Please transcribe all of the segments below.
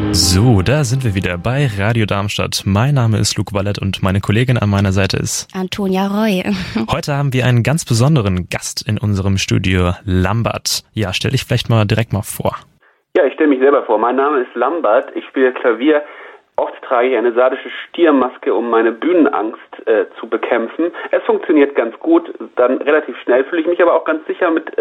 So, da sind wir wieder bei Radio Darmstadt. Mein Name ist Luke Wallert und meine Kollegin an meiner Seite ist Antonia Roy. Heute haben wir einen ganz besonderen Gast in unserem Studio, Lambert. Ja, stell dich vielleicht mal direkt mal vor. Ja, ich stelle mich selber vor. Mein Name ist Lambert. Ich spiele Klavier. Oft trage ich eine sardische Stiermaske, um meine Bühnenangst zu bekämpfen. Es funktioniert ganz gut. Dann relativ schnell fühle ich mich aber auch ganz sicher mit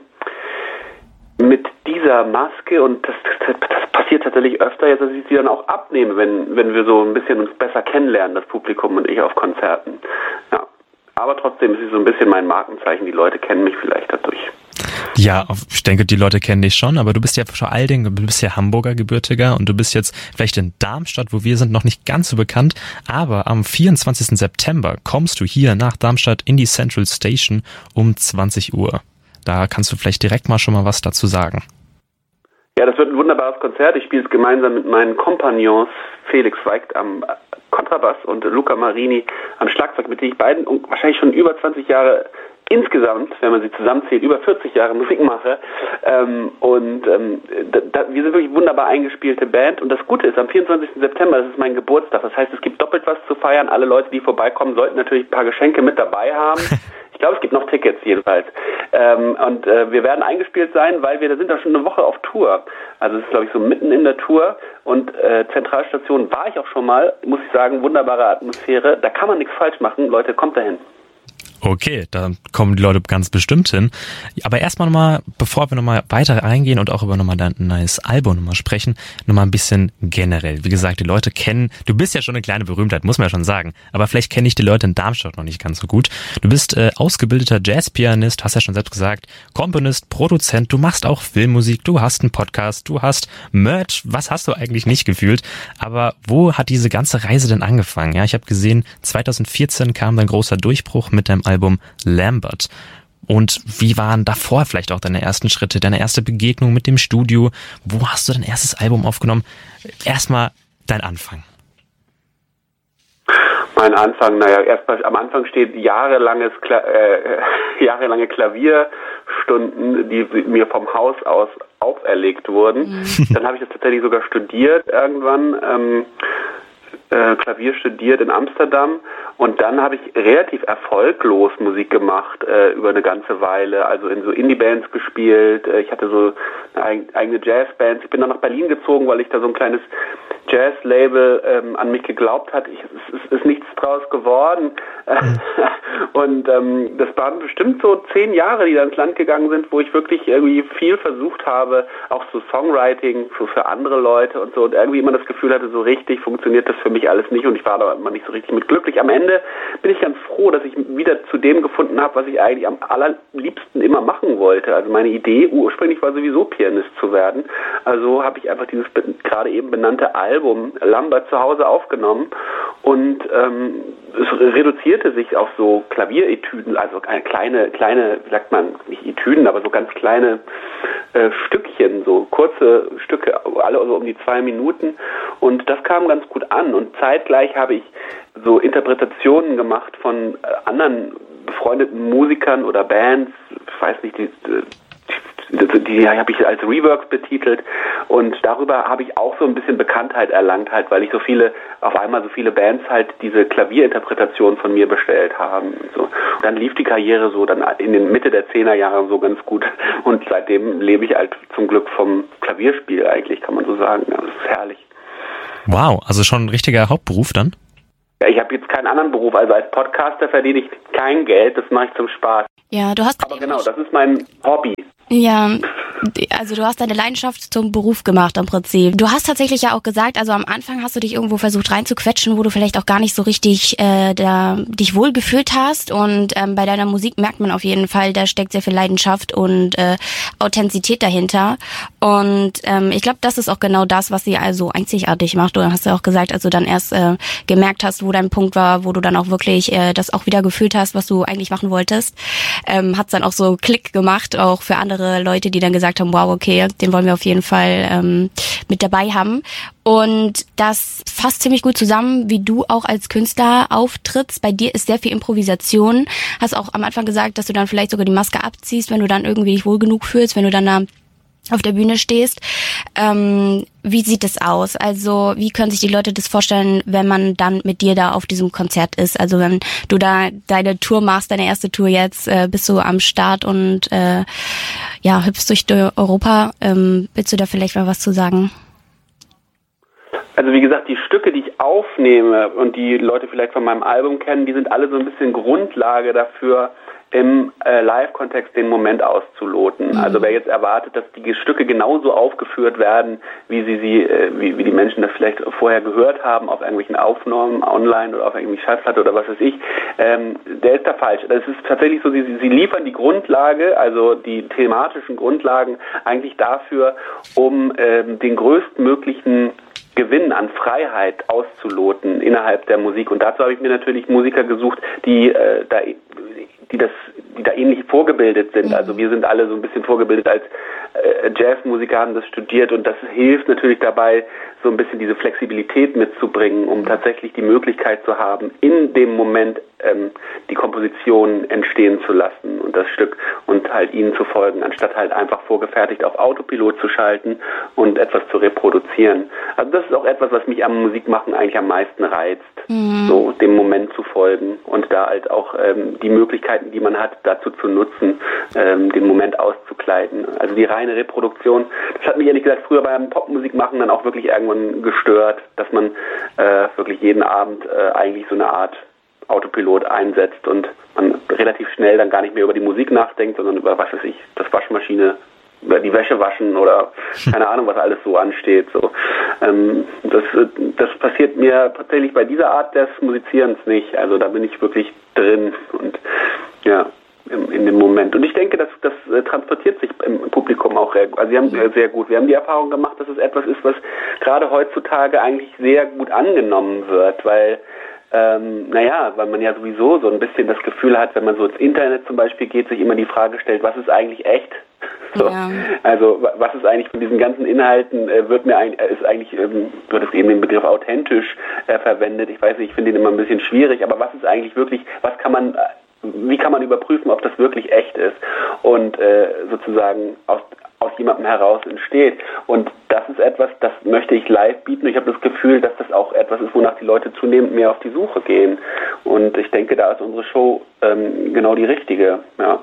dieser Maske, und das passiert tatsächlich öfter jetzt, dass ich sie dann auch abnehme, wenn wir so ein bisschen uns besser kennenlernen, das Publikum und ich auf Konzerten. Ja. Aber trotzdem ist sie so ein bisschen mein Markenzeichen. Die Leute kennen mich vielleicht dadurch. Ja, ich denke, die Leute kennen dich schon, aber du bist ja vor allen Dingen, du bist ja Hamburger Gebürtiger und du bist jetzt vielleicht in Darmstadt, wo wir sind, noch nicht ganz so bekannt, aber am 24. September kommst du hier nach Darmstadt in die Central Station um 20 Uhr. Da kannst du vielleicht direkt mal schon mal was dazu sagen. Ja, das wird ein wunderbares Konzert. Ich spiele es gemeinsam mit meinen Kompagnons Felix Weigt am Kontrabass und Luca Marini am Schlagzeug, mit denen ich beiden wahrscheinlich schon über 20 Jahre insgesamt, wenn man sie zusammenzählt, über 40 Jahre Musik mache. Wir sind wirklich wunderbar eingespielte Band. Und das Gute ist, am 24. September, das ist mein Geburtstag. Das heißt, es gibt doppelt was zu feiern. Alle Leute, die vorbeikommen, sollten natürlich ein paar Geschenke mit dabei haben. Ich glaube, es gibt noch Tickets jedenfalls. Wir werden eingespielt sein, weil wir sind da schon eine Woche auf Tour. Also es ist, glaube ich, so mitten in der Tour. Und Zentralstation war ich auch schon mal, muss ich sagen, wunderbare Atmosphäre. Da kann man nichts falsch machen. Leute, kommt dahin. Okay, da kommen die Leute ganz bestimmt hin. Aber erstmal nochmal, bevor wir nochmal weiter eingehen und auch über nochmal dein neues Album nochmal sprechen, nochmal ein bisschen generell. Wie gesagt, die Leute kennen, du bist ja schon eine kleine Berühmtheit, muss man ja schon sagen. Aber vielleicht kenne ich die Leute in Darmstadt noch nicht ganz so gut. Du bist ausgebildeter Jazzpianist, hast ja schon selbst gesagt, Komponist, Produzent, du machst auch Filmmusik, du hast einen Podcast, du hast Merch. Was hast du eigentlich nicht gefühlt? Aber wo hat diese ganze Reise denn angefangen? Ja, ich habe gesehen, 2014 kam dein großer Durchbruch mit deinem Album Lambert. Und wie waren davor vielleicht auch deine ersten Schritte, deine erste Begegnung mit dem Studio? Wo hast du dein erstes Album aufgenommen? Erstmal dein Anfang. Mein Anfang, erstmal am Anfang steht jahrelange Klavierstunden, die mir vom Haus aus auferlegt wurden. Dann habe ich das tatsächlich sogar studiert irgendwann, Klavier studiert in Amsterdam, und dann habe ich relativ erfolglos Musik gemacht über eine ganze Weile, also in so Indie-Bands gespielt. Ich hatte so eine eigene Jazzband. Ich bin dann nach Berlin gezogen, weil ich da so ein kleines Jazz-Label an mich geglaubt hat. Es ist nichts draus geworden. Und das waren bestimmt so 10 Jahre, die da ins Land gegangen sind, wo ich wirklich irgendwie viel versucht habe, auch so Songwriting für andere Leute und so, und irgendwie immer das Gefühl hatte, so richtig funktioniert das für mich alles nicht, und ich war da immer nicht so richtig mit glücklich. Am Ende bin ich ganz froh, dass ich wieder zu dem gefunden habe, was ich eigentlich am allerliebsten immer machen wollte. Also meine Idee ursprünglich war sowieso Pianist zu werden. Also habe ich einfach dieses gerade eben benannte Album Lambert zu Hause aufgenommen, und es reduzierte sich auf so Klavieretüden, also kleine, wie sagt man, nicht Etüden, aber so ganz kleine Stückchen, so kurze Stücke, alle so um die 2 Minuten, und das kam ganz gut an. Und zeitgleich habe ich so Interpretationen gemacht von anderen befreundeten Musikern oder Bands, ich weiß nicht, die habe ich als Reworks betitelt, und darüber habe ich auch so ein bisschen Bekanntheit erlangt, halt, weil ich auf einmal so viele Bands halt diese Klavierinterpretation von mir bestellt haben. Und so. Und dann lief die Karriere so dann in den Mitte der 10er Jahre so ganz gut, und seitdem lebe ich halt zum Glück vom Klavierspiel eigentlich, kann man so sagen. Ja, das ist herrlich. Wow, also schon ein richtiger Hauptberuf dann? Ja, ich habe jetzt keinen anderen Beruf, also als Podcaster verdiene ich kein Geld, das mache ich zum Spaß. Ja, du hast. Aber genau, das ist mein Hobby. Ja, also du hast deine Leidenschaft zum Beruf gemacht im Prinzip. Du hast tatsächlich ja auch gesagt, also am Anfang hast du dich irgendwo versucht reinzuquetschen, wo du vielleicht auch gar nicht so richtig dich wohl gefühlt hast, und bei deiner Musik merkt man auf jeden Fall, da steckt sehr viel Leidenschaft und Authentizität dahinter, und ich glaube, das ist auch genau das, was sie also einzigartig macht. Du hast ja auch gesagt, als du dann erst gemerkt hast, wo dein Punkt war, wo du dann auch wirklich das auch wieder gefühlt hast, was du eigentlich machen wolltest, hat's dann auch so Klick gemacht, auch für andere Leute, die dann gesagt haben, wow, okay, den wollen wir auf jeden Fall mit dabei haben. Und das fasst ziemlich gut zusammen, wie du auch als Künstler auftrittst. Bei dir ist sehr viel Improvisation. Hast auch am Anfang gesagt, dass du dann vielleicht sogar die Maske abziehst, wenn du dann irgendwie dich wohl genug fühlst, wenn du dann da auf der Bühne stehst. Wie sieht es aus? Also wie können sich die Leute das vorstellen, wenn man dann mit dir da auf diesem Konzert ist? Also wenn du da deine Tour machst, deine erste Tour jetzt, bist du am Start und hüpfst durch Europa. Willst du da vielleicht mal was zu sagen? Also wie gesagt, die Stücke, die ich aufnehme und die Leute vielleicht von meinem Album kennen, die sind alle so ein bisschen Grundlage dafür, im Live-Kontext den Moment auszuloten. Also wer jetzt erwartet, dass die Stücke genauso aufgeführt werden, wie die Menschen das vielleicht vorher gehört haben, auf irgendwelchen Aufnahmen online oder auf irgendeiner Schallplatte oder was weiß ich, der ist da falsch. Es ist tatsächlich so, sie liefern die Grundlage, also die thematischen Grundlagen eigentlich dafür, um den größtmöglichen Gewinn an Freiheit auszuloten innerhalb der Musik. Und dazu habe ich mir natürlich Musiker gesucht, die da ähnlich vorgebildet sind. Also wir sind alle so ein bisschen vorgebildet als Jazzmusiker, haben das studiert und das hilft natürlich dabei, so ein bisschen diese Flexibilität mitzubringen, um tatsächlich die Möglichkeit zu haben, in dem Moment die Komposition entstehen zu lassen und das Stück und halt ihnen zu folgen, anstatt halt einfach vorgefertigt auf Autopilot zu schalten und etwas zu reproduzieren. Also das ist auch etwas, was mich am Musikmachen eigentlich am meisten reizt, so dem Moment zu folgen und da halt auch die Möglichkeiten, die man hat, dazu zu nutzen, den Moment auszukleiden. Also die reine Reproduktion, das hat mich ehrlich gesagt früher beim Popmusikmachen dann auch wirklich irgendwann gestört, dass man wirklich jeden Abend eigentlich so eine Art Autopilot einsetzt und man relativ schnell dann gar nicht mehr über die Musik nachdenkt, sondern über, was weiß ich, das Waschmaschine, über die Wäsche waschen oder keine Ahnung, was alles so ansteht. So. Das passiert mir tatsächlich bei dieser Art des Musizierens nicht. Also da bin ich wirklich drin und ja, in dem Moment. Und ich denke, das transportiert sich im Publikum auch sehr gut. Wir haben die Erfahrung gemacht, dass es etwas ist, was gerade heutzutage eigentlich sehr gut angenommen wird, weil weil man ja sowieso so ein bisschen das Gefühl hat, wenn man so ins Internet zum Beispiel geht, sich immer die Frage stellt, was ist eigentlich echt? So. Ja. Also was ist eigentlich von diesen ganzen Inhalten, wird es eben den Begriff authentisch verwendet. Ich weiß nicht, ich finde den immer ein bisschen schwierig, aber was ist eigentlich wirklich, wie kann man überprüfen, ob das wirklich echt ist und sozusagen aus jemandem heraus entsteht. Und das ist etwas, das möchte ich live bieten. Ich habe das Gefühl, dass das auch etwas ist, wonach die Leute zunehmend mehr auf die Suche gehen. Und ich denke, da ist unsere Show genau die richtige. Ja.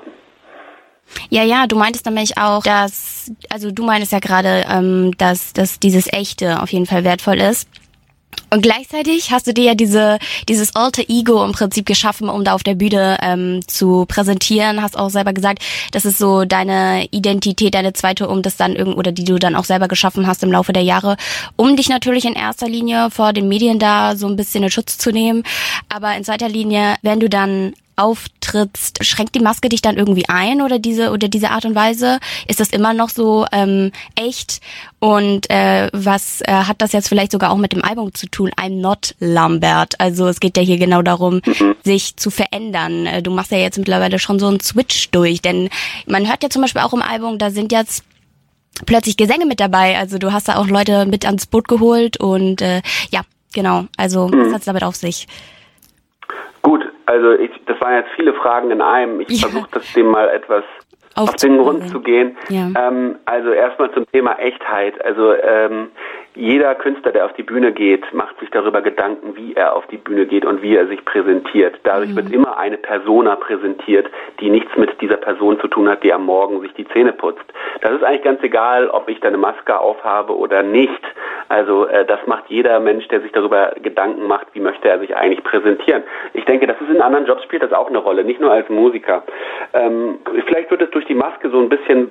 Ja, du meintest nämlich auch, du meinst ja gerade, dass dieses Echte auf jeden Fall wertvoll ist. Und gleichzeitig hast du dir ja dieses Alter Ego im Prinzip geschaffen, um da auf der Bühne zu präsentieren. Hast auch selber gesagt, das ist so deine Identität, deine zweite, um das dann oder die du dann auch selber geschaffen hast im Laufe der Jahre, um dich natürlich in erster Linie vor den Medien da so ein bisschen in Schutz zu nehmen. Aber in zweiter Linie, wenn du dann auftrittst, schränkt die Maske dich dann irgendwie ein oder diese Art und Weise? Ist das immer noch so echt? Und was hat das jetzt vielleicht sogar auch mit dem Album zu tun? I'm not Lambert. Also es geht ja hier genau darum, sich zu verändern. Du machst ja jetzt mittlerweile schon so einen Switch durch, denn man hört ja zum Beispiel auch im Album, da sind jetzt plötzlich Gesänge mit dabei. Also du hast da auch Leute mit ans Boot geholt und genau. Also was hat's damit auf sich? Gut, also das waren jetzt viele Fragen in einem. Ich versuche das dem mal etwas auf den Grund zu gehen. Ja. Also erstmal zum Thema Echtheit. Also jeder Künstler, der auf die Bühne geht, macht sich darüber Gedanken, wie er auf die Bühne geht und wie er sich präsentiert. Dadurch wird immer eine Persona präsentiert, die nichts mit dieser Person zu tun hat, die am Morgen sich die Zähne putzt. Das ist eigentlich ganz egal, ob ich da eine Maske aufhabe oder nicht. Also das macht jeder Mensch, der sich darüber Gedanken macht, wie möchte er sich eigentlich präsentieren. Ich denke, das ist in anderen Jobs spielt das auch eine Rolle, nicht nur als Musiker. Vielleicht wird es durch die Maske so ein bisschen